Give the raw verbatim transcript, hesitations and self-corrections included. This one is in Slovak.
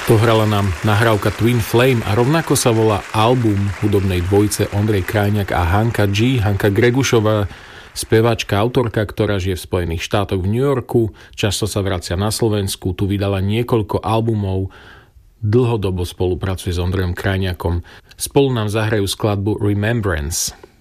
Dohrala nám nahrávka Twin Flame a rovnako sa volá album hudobnej dvojice Ondrej Krajňák a Hanka G. Hanka Gregušová, speváčka, autorka, ktorá žije v Spojených štátoch v New Yorku, často sa vracia na Slovensku, tu vydala niekoľko albumov, dlhodobo spolupracuje s Ondrejom Krajňákom. Spolu nám zahrajú skladbu Remembrance.